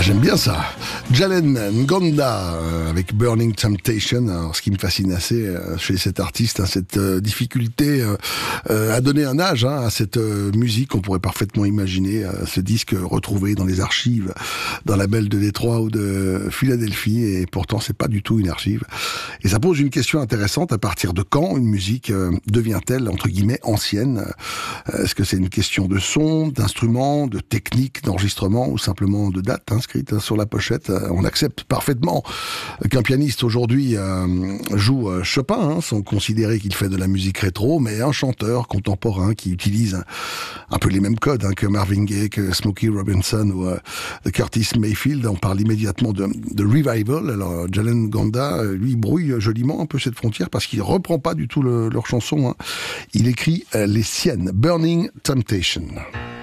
J'aime bien ça. Jalen Ngonda avec Burning Temptation. Alors, ce qui me fascine assez chez cet artiste, cette difficulté à donner un âge à cette musique qu'on pourrait parfaitement imaginer, ce disque retrouvé dans les archives d'un label de Détroit ou de Philadelphie, et pourtant c'est pas du tout une archive. Et ça pose une question intéressante: à partir de quand une musique devient-elle entre guillemets ancienne? Est-ce que c'est une question de son, d'instrument, de technique d'enregistrement ou simplement de date inscrite sur la pochette? On accepte parfaitement qu'un pianiste aujourd'hui joue Chopin, sans considérer qu'il fait de la musique rétro, mais un chanteur contemporain qui utilise un peu les mêmes codes que Marvin Gaye, que Smokey Robinson ou de Curtis Mayfield, on parle immédiatement de revival. Alors Jalen Ngonda, lui, brouille joliment un peu cette frontière parce qu'il reprend pas du tout leurs chansons. Il écrit les siennes. Burning Temptation.